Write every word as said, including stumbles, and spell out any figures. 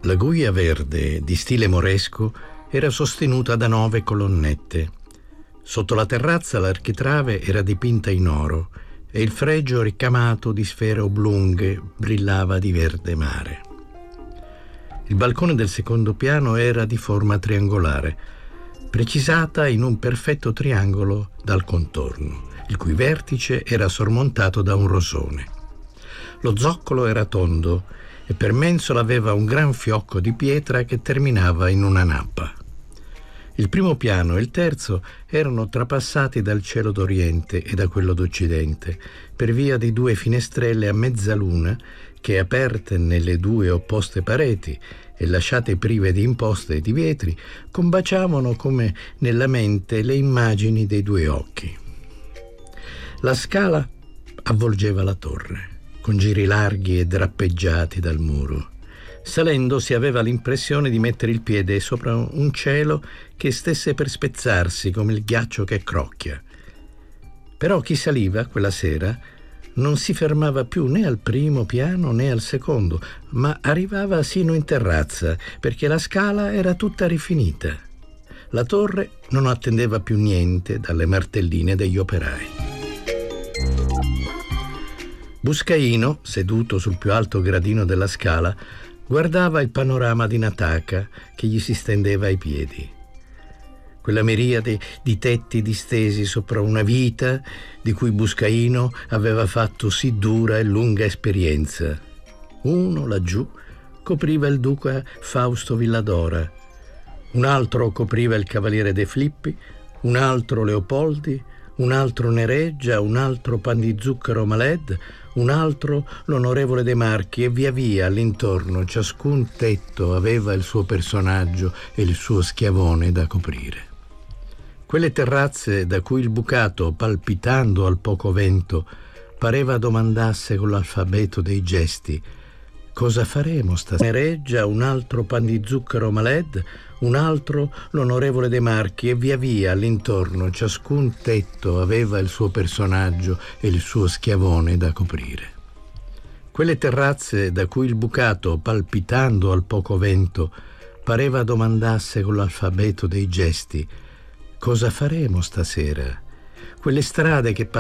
La guglia verde, di stile moresco, era sostenuta da nove colonnette. Sotto la terrazza l'architrave era dipinta in oro e il fregio ricamato di sfere oblunghe brillava di verde mare. Il balcone del secondo piano era di forma triangolare, precisata in un perfetto triangolo dal contorno, il cui vertice era sormontato da un rosone. Lo zoccolo era tondo e per mensola aveva un gran fiocco di pietra che terminava in una nappa. Il primo piano e il terzo erano trapassati dal cielo d'oriente e da quello d'occidente, per via di due finestrelle a mezzaluna che, aperte nelle due opposte pareti e lasciate prive di imposte e di vetri, combaciavano come nella mente le immagini dei due occhi. La scala avvolgeva la torre, con giri larghi e drappeggiati dal muro. Salendo si aveva l'impressione di mettere il piede sopra un cielo che stesse per spezzarsi come il ghiaccio che crocchia. Però chi saliva quella sera non si fermava più né al primo piano né al secondo, ma arrivava sino in terrazza, perché la scala era tutta rifinita. La torre non attendeva più niente dalle martelline degli operai. Buscaino, seduto sul più alto gradino della scala, guardava il panorama di Nataka che gli si stendeva ai piedi. Quella miriade di tetti distesi sopra una vita di cui Buscaino aveva fatto sì dura e lunga esperienza. Uno, laggiù, copriva il duca Fausto Villadora, un altro copriva il cavaliere De Filippi, un altro Leopoldi, un altro Nereggia, un altro Pan di Zucchero Maled, un altro l'onorevole De Marchi, e via via all'intorno ciascun tetto aveva il suo personaggio e il suo schiavone da coprire. Quelle terrazze da cui il bucato, palpitando al poco vento, pareva domandasse con l'alfabeto dei gesti: cosa faremo stasera? Nereggia, un altro Pan di Zucchero Maled, un altro l'onorevole De Marchi, e via via all'intorno ciascun tetto aveva il suo personaggio e il suo schiavone da coprire. Quelle terrazze da cui il bucato, palpitando al poco vento, pareva domandasse con l'alfabeto dei gesti: cosa faremo stasera? Quelle strade che